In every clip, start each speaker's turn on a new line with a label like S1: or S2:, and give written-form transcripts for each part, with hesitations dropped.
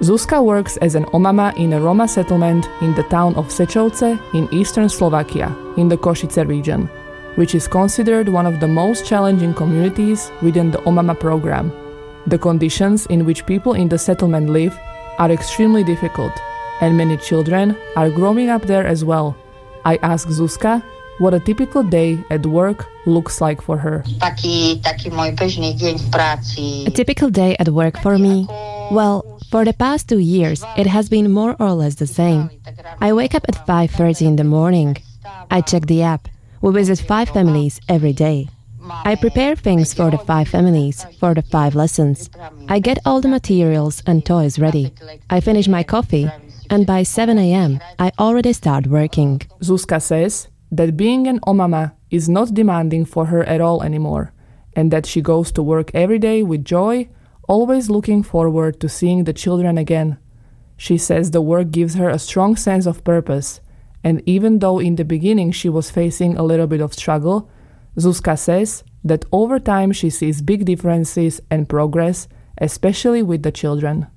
S1: Zuzka works as an omama in a Roma settlement in the town of Sečovce in eastern Slovakia, in the Košice region, which is considered one of the most challenging communities within the Omama program. The conditions in which people in the settlement live are extremely difficult, and many children are growing up there as well. I asked Zuzka what a typical day at work looks like for her.
S2: A
S3: typical day at work for me? Well, for the past 2 years, it has been more or less the same. I wake up at 5:30 in the morning. I check the app. We visit 5 families every day. I prepare things for the 5 families, for the 5 lessons. I get all the materials and toys ready. I finish my coffee, and by 7 a.m. I already start working.
S1: Zuzka says that being an omama is not demanding for her at all anymore, and that she goes to work every day with joy, always looking forward to seeing the children again. She says the work gives her a strong sense of purpose, and even though in the beginning she was facing a little bit of struggle, Zuzka says that over time she sees big differences and progress, especially with the children.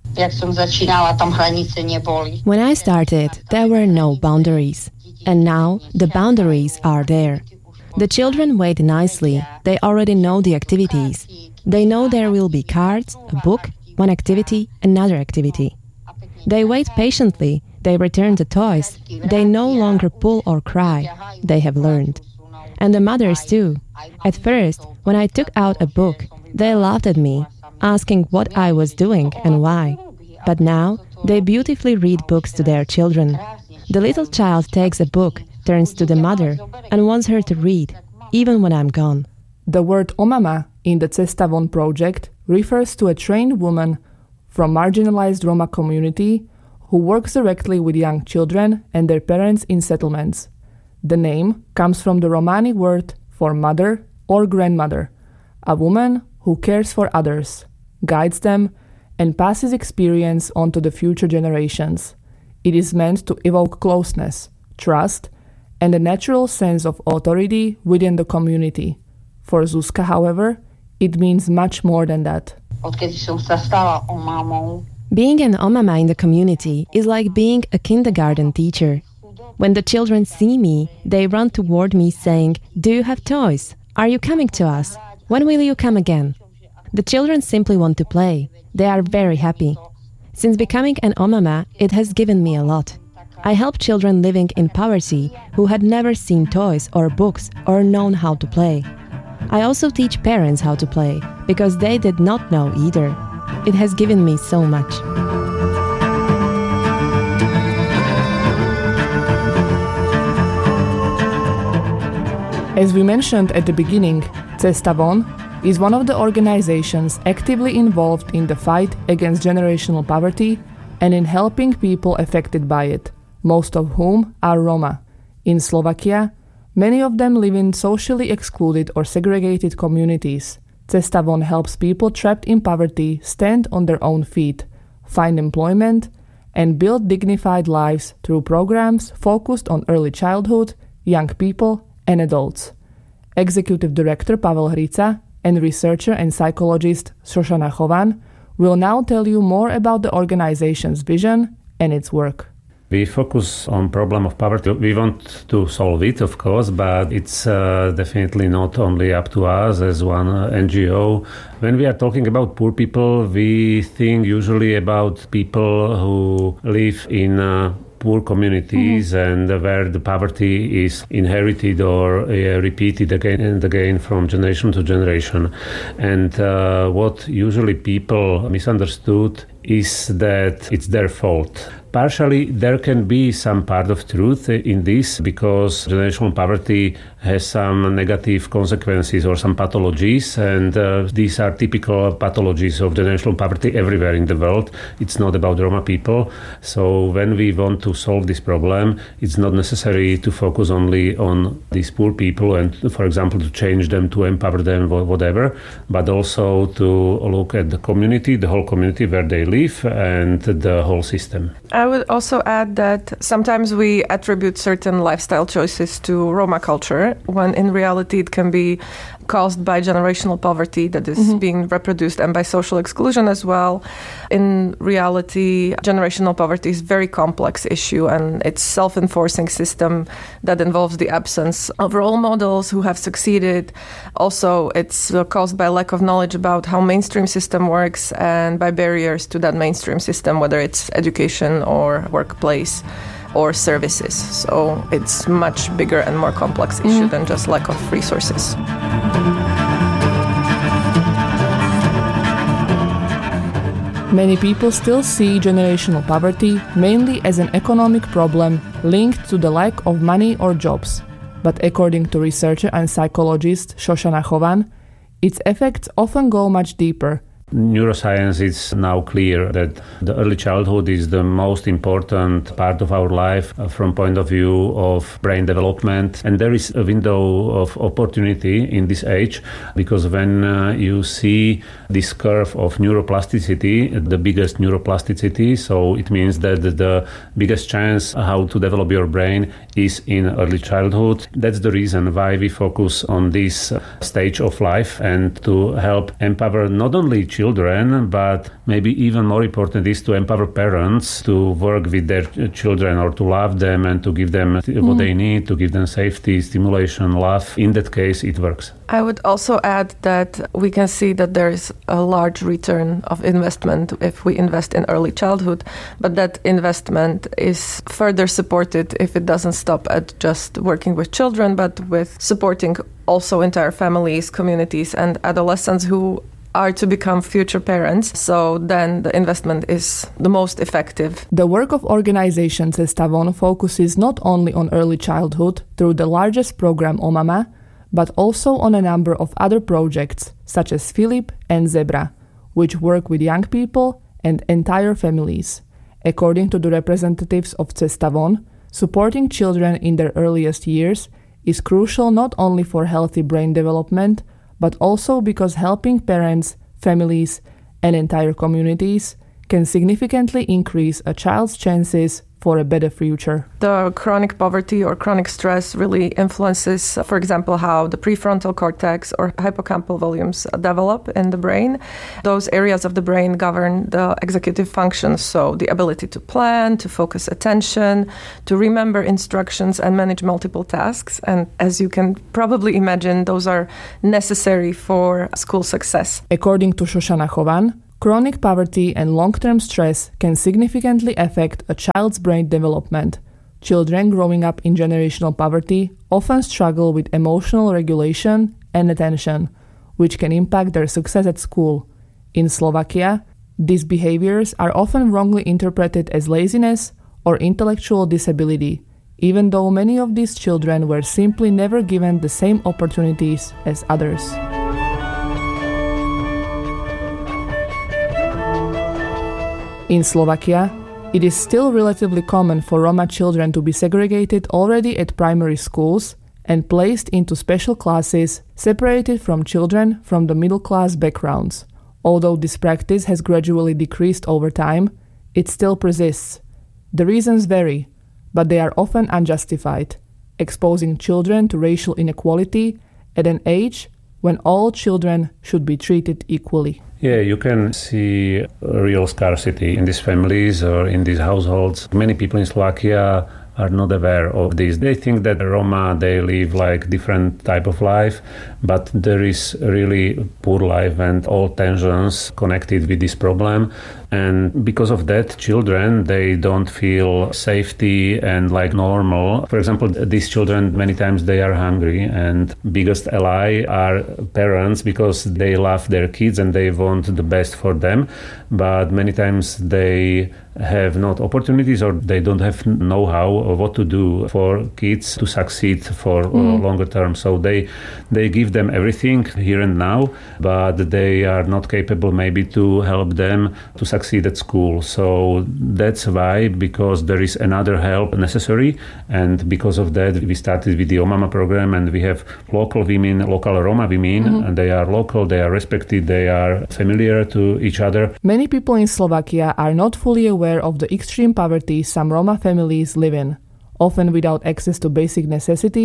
S3: When I started, there were no boundaries, and now the boundaries are there. The children wait nicely, they already know the activities. They know there will be cards, a book, one activity, another activity. They wait patiently, they return the toys, they no longer pull or cry, they have learned. And the mothers too. At first, when I took out a book, they laughed at me, asking what I was doing and why. But now, they beautifully read books to their children. The little child takes a book, turns to the mother, and wants her to read, even when I'm gone.
S1: The word omama in the Cesta Von project refers to a trained woman from marginalized Roma community who works directly with young children and their parents in settlements. The name comes from the Romani word for mother or grandmother, a woman who cares for others, guides them, and passes experience on to the future generations. It is meant to evoke closeness, trust, and a natural sense of authority within the community. For Zuzka, however, it means much more than that.
S3: Being an omama in the community is like being a kindergarten teacher. When the children see me, they run toward me saying, "Do you have toys? Are you coming to us? When will you come again?" The children simply want to play. They are very happy. Since becoming an omama, it has given me a lot. I help children living in poverty who had never seen toys or books or known how to play. I also teach parents how to play, because they did not know either. It has given me so much.
S1: As we mentioned at the beginning, Cesta Von is one of the organizations actively involved in the fight against generational poverty and in helping people affected by it, most of whom are Roma. In Slovakia, many of them live in socially excluded or segregated communities. Cesta Von helps people trapped in poverty stand on their own feet, find employment, and build dignified lives through programs focused on early childhood, young people, and adults. Executive Director Pavel Hrica and researcher and psychologist Shoshana Chovan will now tell you more about the organization's vision and its work.
S4: We focus on problem of poverty. We want to solve it, of course, but it's definitely not only up to us as one NGO. When we are talking about poor people, we think usually about people who live in poor communities and where the poverty is inherited or repeated again and again from generation to generation. And what usually people misunderstood is that it's their fault. Partially, there can be some part of truth in this because generational poverty has some negative consequences or some pathologies, and these are typical pathologies of generational poverty everywhere in the world. It's not about Roma people. So when we want to solve this problem, it's not necessary to focus only on these poor people and, for example, to change them, to empower them, whatever, but also to look at the community, the whole community where they live and the whole system.
S5: I would also add that sometimes we attribute certain lifestyle choices to Roma culture,
S2: sooner, when in reality it can be caused by generational poverty that is being reproduced and by social exclusion as well. In reality, generational poverty is a very complex issue, and it's a self-enforcing system that involves the absence of role models who have succeeded. Also, it's caused by lack of knowledge about how mainstream system works and by barriers to that mainstream system, whether it's education or workplace or services. So it's much bigger and more complex issue than just lack of resources.
S1: Many people still see generational poverty mainly as an economic problem linked to the lack of money or jobs. But according to researcher and psychologist Shoshana Chovan, its effects often go much deeper.
S4: Neuroscience is now clear that the early childhood is the most important part of our life from point of view of brain development. And there is a window of opportunity in this age, because when you see this curve of neuroplasticity, the biggest neuroplasticity, so it means that the biggest chance how to develop your brain is in early childhood. That's the reason why we focus on this stage of life, and to help empower not only children, but maybe even more important is to empower parents to work with their children, or to love them and to give them what they need, to give them safety, stimulation, love. In that case, it works.
S2: I would also add that we can see that there is a large return of investment if we invest in early childhood, but that investment is further supported if it doesn't stop at just working with children, but with supporting also entire families, communities, and adolescents who are to become future parents. So then the investment is the most effective.
S1: The work of organization Cestavon focuses not only on early childhood through the largest program OMAMA, but also on a number of other projects, such as Philip and Zebra, which work with young people and entire families. According to the representatives of Cestavon, supporting children in their earliest years is crucial not only for healthy brain development, but also because helping parents, families, and entire communities can significantly increase a child's chances for a better future.
S2: The chronic poverty or chronic stress really influences, for example, how the prefrontal cortex or hippocampal volumes develop in the brain. Those areas of the brain govern the executive functions, so the ability to plan, to focus attention, to remember instructions and manage multiple tasks. And as you can probably imagine, those are necessary for school success.
S1: According to Shoshana Chovan, chronic poverty and long-term stress can significantly affect a child's brain development. Children growing up in generational poverty often struggle with emotional regulation and attention, which can impact their success at school. In Slovakia, these behaviors are often wrongly interpreted as laziness or intellectual disability, even though many of these children were simply never given the same opportunities as others. In Slovakia, it is still relatively common for Roma children to be segregated already at primary schools and placed into special classes separated from children from the middle-class backgrounds. Although this practice has gradually decreased over time, it still persists. The reasons vary, but they are often unjustified, exposing children to racial inequality at an age when all children should be treated equally.
S4: Yeah, you can see real scarcity in these families or in these households. Many people in Slovakia are not aware of this. They think that Roma, they live like different type of life, but there is really poor life and all tensions connected with this problem. And because of that, children, they don't feel safety and like normal. For example, these children, many times they are hungry, and biggest ally are parents because they love their kids and they want the best for them. But many times they have not opportunities, or they don't have know-how of what to do for kids to succeed for longer term. So they give them everything here and now, but they are not capable maybe to help them to succeed at school. So that's why, because there is another help necessary, and because of that we started with the OMAMA program, and we have local women, local Roma women, and they are local, they are respected, they are familiar to each other.
S1: Many people in Slovakia are not fully aware of the extreme poverty some Roma families live in, often without access to basic necessities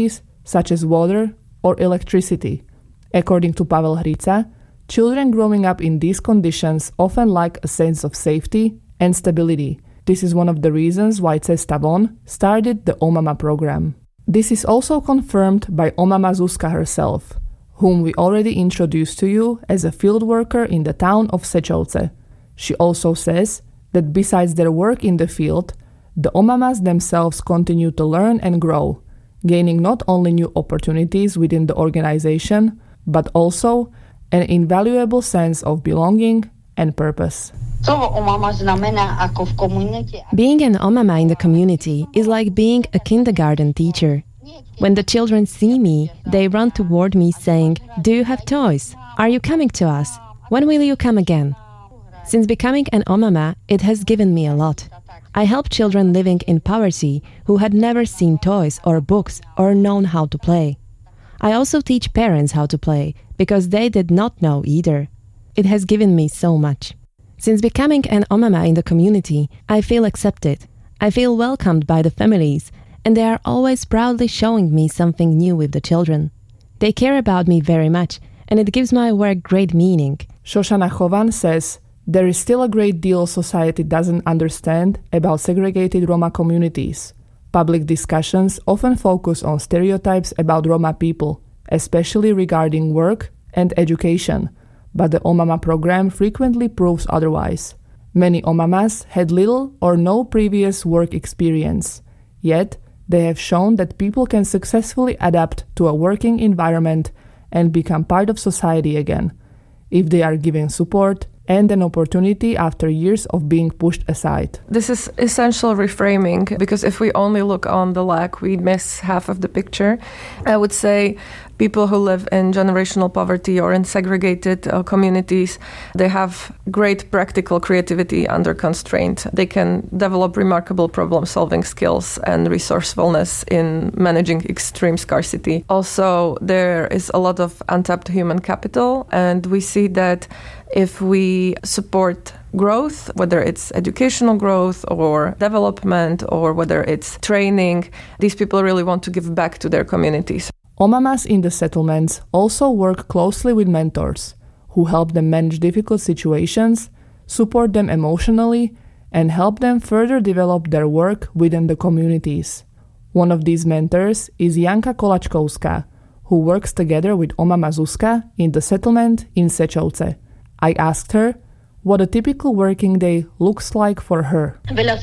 S1: such as water or electricity. According to Pavel Hrica, children growing up in these conditions often lack a sense of safety and stability. This is one of the reasons why Cesta Von started the OMAMA program. This is also confirmed by OMAMA Zuzka herself, whom we already introduced to you as a field worker in the town of Sečovce. She also says that besides their work in the field, the OMAMAs themselves continue to learn and grow, gaining not only new opportunities within the organization, but also an invaluable sense of belonging and purpose.
S3: Being an OMAMA in the community is like being a kindergarten teacher. When the children see me, they run toward me saying, "Do you have toys? Are you coming to us? When will you come again?" Since becoming an OMAMA, it has given me a lot. I help children living in poverty who had never seen toys or books or known how to play. I also teach parents how to play, because they did not know either. It has given me so much. Since becoming an OMAMA in the community, I feel accepted. I feel welcomed by the families, and they are always proudly showing me something new with the children. They care about me very much, and it gives my work great meaning.
S1: Shoshana Chovan says, there is still a great deal society doesn't understand about segregated Roma communities. Public discussions often focus on stereotypes about Roma people, especially regarding work and education, but the OMAMA program frequently proves otherwise. Many OMAMAs had little or no previous work experience, yet they have shown that people can successfully adapt to a working environment and become part of society again, if they are given support and an opportunity after years of being pushed aside.
S2: This is essential reframing, because if we only look on the lack, we miss half of the picture. I would say people who live in generational poverty or in segregated communities, they have great practical creativity under constraint. They can develop remarkable problem-solving skills and resourcefulness in managing extreme scarcity. Also, there is a lot of untapped human capital, and we see that if we support growth, whether it's educational growth or development or whether it's training, these people really want to give back to their communities.
S1: OMAMAs in the settlements also work closely with mentors who help them manage difficult situations, support them emotionally, and help them further develop their work within the communities. One of these mentors is Janka Kolačkovská, who works together with OMAMA Zuzka in the settlement in Sečovce. I asked her what a typical working day looks like for her.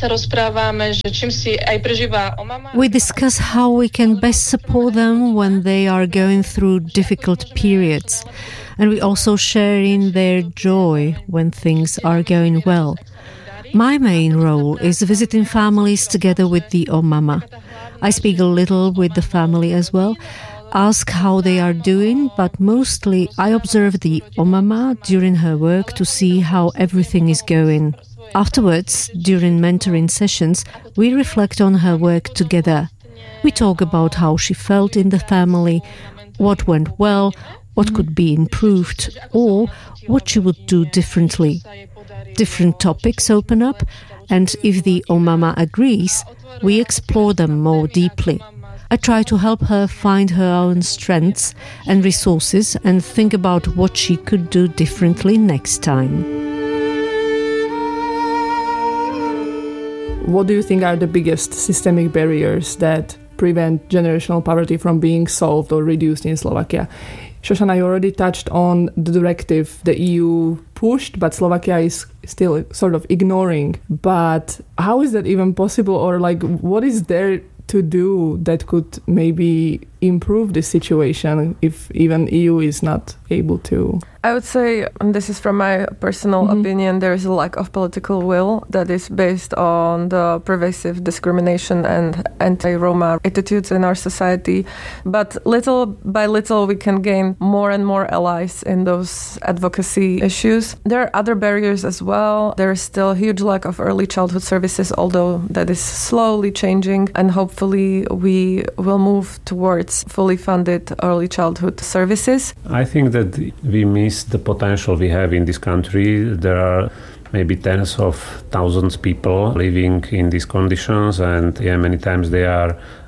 S5: We discuss how we can best support them when they are going through difficult periods, and we also share in their joy when things are going well. My main role is visiting families together with the OMAMA. I speak a little with the family as well, ask how they are doing, but mostly I observe the OMAMA during her work to see how everything is going. Afterwards, during mentoring sessions, we reflect on her work together. We talk about how she felt in the family, what went well, what could be improved, or what she would do differently. Different topics open up, and if the OMAMA agrees, we explore them more deeply. I try to help her find her own strengths and resources and think about what she could do differently next time.
S1: What do you think are the biggest systemic barriers that prevent generational poverty from being solved or reduced in Slovakia? Shoshana, you already touched on the directive the EU pushed, but Slovakia is still sort of ignoring. But how is that even possible? Or what is there to do that could maybe improve the situation if even EU is not able to?
S2: I would say, and this is from my personal opinion, there is a lack of political will that is based on the pervasive discrimination and anti-Roma attitudes in our society. But little by little, we can gain more and more allies in those advocacy issues. There are other barriers as well. There is still a huge lack of early childhood services, although that is slowly changing, and hopefully we will move towards fully funded early childhood services.
S4: I think that we miss the potential we have in this country. There are maybe tens of thousands of people living in these conditions, and many times they are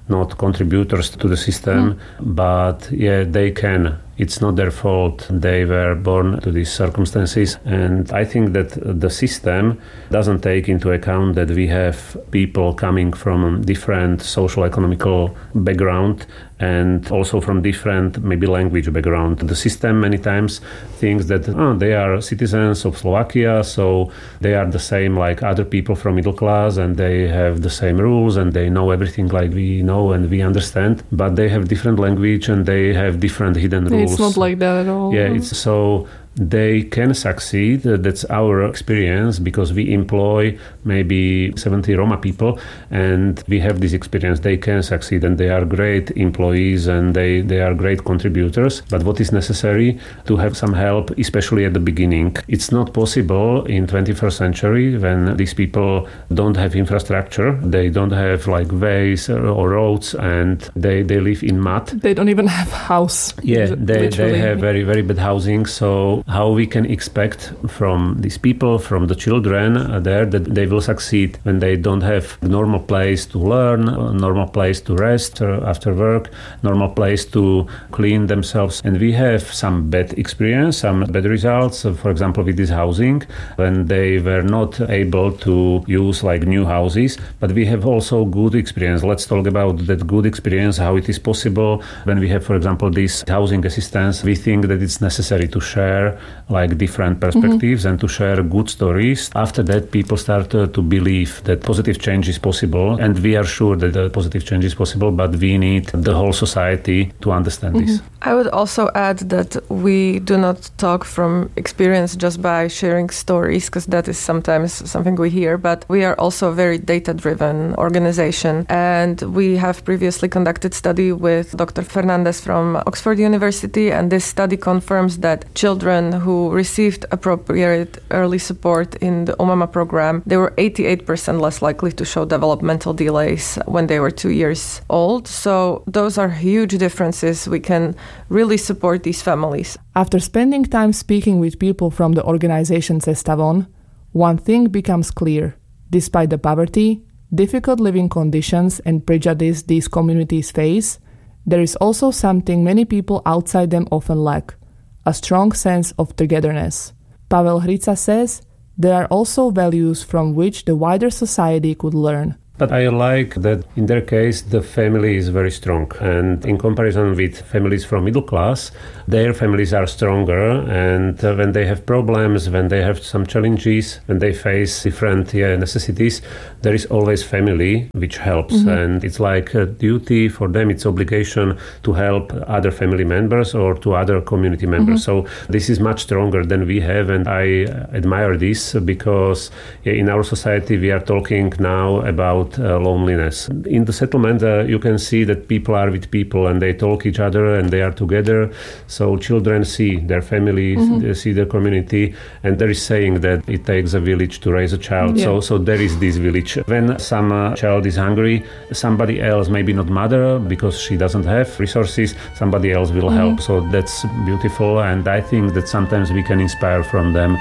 S4: not contributors to the system, but they can. It's not their fault. They were born to these circumstances. And I think that the system doesn't take into account that we have people coming from different social economical background and also from different maybe language background. The system many times thinks that they are citizens of Slovakia, so they are the same like other people from middle class and they have the same rules and they know everything like we know and we understand, but they have different language and they have different hidden rules.
S1: It's not like that at all.
S4: Yeah, it's so they can succeed. That's our experience because we employ maybe 70 Roma people and we have this experience. They can succeed and they are great employees and they are great contributors. But what is necessary to have some help, especially at the beginning. It's not possible in 21st century when these people don't have infrastructure. They don't have like ways or roads and they live in mud.
S1: They don't even have house.
S4: Yeah, they have very, very bad housing. So how we can expect from these people, from the children there, that they will succeed when they don't have a normal place to learn, a normal place to rest after work, normal place to clean themselves. And we have some bad experience, some bad results, for example, with this housing, when they were not able to use like new houses. But we have also good experience. Let's talk about that good experience, how it is possible when we have, for example, this housing assistance. We think that it's necessary to share like different perspectives and to share good stories. After that, people start to believe that positive change is possible, and we are sure that the positive change is possible, but we need the whole society to understand this.
S2: I would also add that we do not talk from experience just by sharing stories, because that is sometimes something we hear, but we are also a very data-driven organization, and we have previously conducted study with Dr. Fernandez from Oxford University, and this study confirms that children who received appropriate early support in the Umama program, they were 88% less likely to show developmental delays when they were 2 years old. So those are huge differences. We can really support these families.
S1: After spending time speaking with people from the organization Cesta Von, one thing becomes clear. Despite the poverty, difficult living conditions and prejudice these communities face, there is also something many people outside them often lack: a strong sense of togetherness. Pavel Hrica says there are also values from which the wider society could learn.
S4: But I like that in their case, the family is very strong. And in comparison with families from middle class, their families are stronger. And when they have problems, when they have some challenges, when they face different necessities, there is always family which helps. And it's like a duty for them, it's obligation to help other family members or to other community members. So this is much stronger than we have. And I admire this because in our society, we are talking now about loneliness. In the settlement, you can see that people are with people and they talk each other and they are together. So children see their families, they see their community, and there is saying that it takes a village to raise a child.
S1: Yeah.
S4: So there is this village. When some child is hungry, somebody else, maybe not mother, because she doesn't have resources, somebody else will help. So that's beautiful, and I think that sometimes we can inspire from them.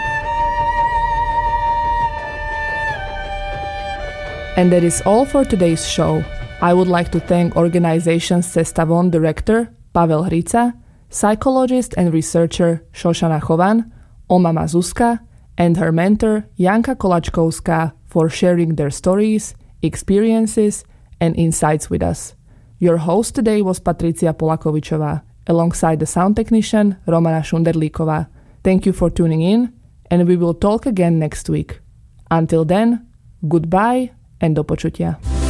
S1: And that is all for today's show. I would like to thank organization Cesta Von director Pavel Hrica, psychologist and researcher Shoshana Chovan, Omama Zuzka, and her mentor Janka Kolačkovská for sharing their stories, experiences, and insights with us. Your host today was Patricia Polakovičová, alongside the sound technician Romana Šunderlíková. Thank you for tuning in, and we will talk again next week. Until then, goodbye and do počutia.